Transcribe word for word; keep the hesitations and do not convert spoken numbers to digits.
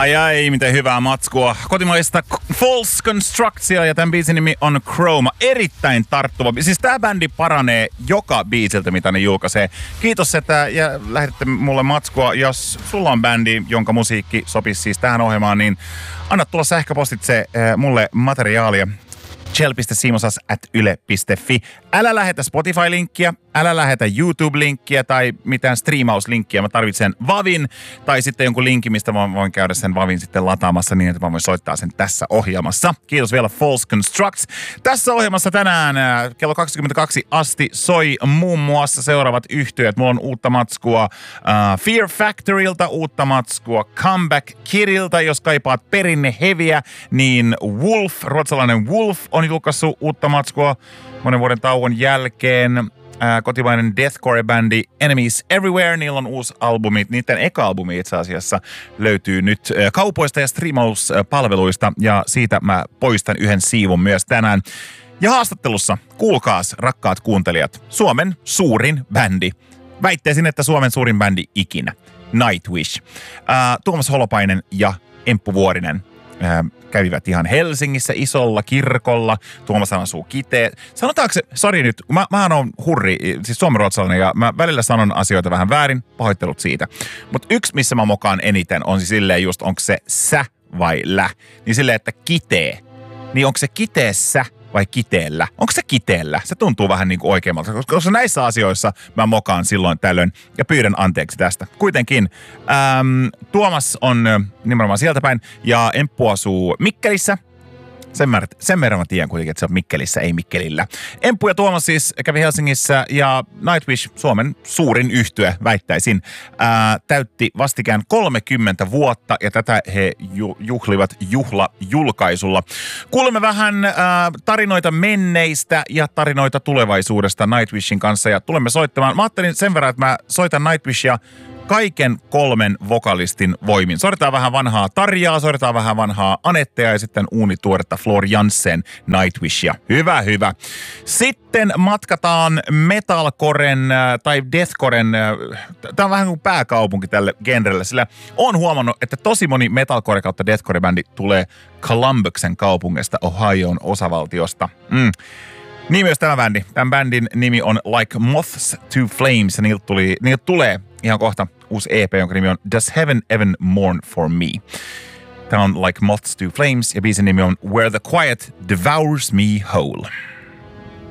Ai ai, miten hyvää matskua. Kotimaista False Constructia ja tämän biisin nimi on Chroma. Erittäin tarttuva. Siis tää bändi paranee joka biisiltä, mitä ne julkaisee. Kiitos, että ja lähetitte mulle matskua. Jos sulla on bändi, jonka musiikki sopisi siis tähän ohjelmaan, niin anna tulla sähköpostitse äh, mulle materiaalia. chel piste simosas at yle piste fi. Älä lähetä Spotify-linkkiä, älä lähetä YouTube-linkkiä tai mitään striimauslinkkiä. Mä tarvitsen Vavin tai sitten jonkun linkin, mistä mä voin käydä sen Vavin sitten lataamassa niin, että mä voin soittaa sen tässä ohjelmassa. Kiitos vielä False Constructs. Tässä ohjelmassa tänään kello kaksikymmentäkaksi asti soi muun muassa seuraavat yhtyöt. Mulla on uutta matskua uh, Fear Factorylta, uutta matskua Comeback Kidiltä. Jos kaipaat perinne heviä, niin Wolf, ruotsalainen Wolf on julkaissut uutta matskua monen vuoden tauon jälkeen. Ää, kotimainen deathcore-bändi Enemies Everywhere, niillä on uusi albumi. Niiden eka albumi itse asiassa löytyy nyt ää, kaupoista ja striimauspalveluista, ja siitä mä poistan yhden siivun myös tänään. Ja haastattelussa, kuulkaas rakkaat kuuntelijat, Suomen suurin bändi. Väittäisin, että Suomen suurin bändi ikinä. Nightwish. Ää, Tuomas Holopainen ja Emppu Vuorinen ää, kävivät ihan Helsingissä isolla kirkolla. Tuomas asuu Kiteen. Sanotaanko se, sori nyt, mä, mä oon hurri, siis suomenruotsalainen, ja mä välillä sanon asioita vähän väärin, pahoittelut siitä. Mutta yksi, missä mä mokaan eniten, on siis silleen just, onko se sä vai lä. Niin silleen, että kitee. Niin onko se kiteessä vai kiteellä? Onko se kiteellä? Se tuntuu vähän niin kuin oikeammalta, koska näissä asioissa mä mokaan silloin tällöin ja pyydän anteeksi tästä. Kuitenkin äm, Tuomas on nimenomaan sieltä päin ja Emppu asuu Mikkelissä. Sen, mä, sen verran mä tiedän kuitenkin, että se on Mikkelissä, ei Mikkelillä. Emppu ja Tuomas siis kävi Helsingissä ja Nightwish, Suomen suurin yhtye, väittäisin, ää, täytti vastikään kolmekymmentä vuotta ja tätä he ju- juhlivat juhlajulkaisulla. Kuulemme vähän ää, tarinoita menneistä ja tarinoita tulevaisuudesta Nightwishin kanssa ja tulemme soittamaan. Mä ajattelin sen verran, että mä soitan Nightwishia kaiken kolmen vokalistin voimin. Soitetaan vähän vanhaa Tarjaa, soitetaan vähän vanhaa Anettea ja sitten uunituoretta Floor Jansen Nightwishia. Hyvä, hyvä. Sitten matkataan metalcoren äh, tai deathcoren, äh, tää on vähän kuin pääkaupunki tälle genrelle, sillä on huomannut, että tosi moni metalcore kautta deathcore-bändi tulee Columbuksen kaupungista, Ohioon osavaltiosta. Mm. Niin myös tämä bändi. Tämän bändin nimi on Like Moths to Flames ja niiltä, tuli, niiltä tulee ihan kohta uusi E P, jonka nimi on Does Heaven Even Mourn for Me. Tämä on Like Moths to Flames ja biisin nimi on Where the Quiet Devours Me Whole.